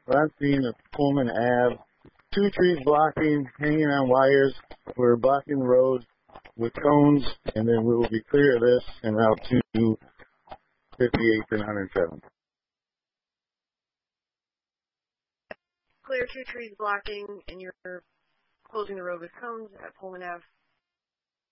what I'm seeing at Pullman Ave, 2 trees blocking, hanging on wires. We're blocking the road with cones, and then we will be clear of this and out to 58th and 107th. Clear 2 trees blocking, and you're closing the road with cones at Pullman Ave.